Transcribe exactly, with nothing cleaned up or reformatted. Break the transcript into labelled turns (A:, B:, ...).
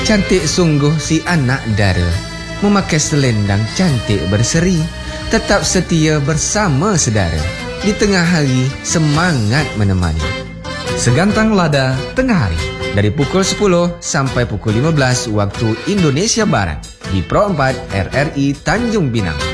A: Cantik sungguh si anak dara, memakai selendang cantik berseri, tetap setia bersama sedara, di tengah hari semangat menemani. Segantang Lada Tengah Hari, dari pukul sepuluh sampai pukul lima belas waktu Indonesia Barat, di Pro empat R R I Tanjung Pinang.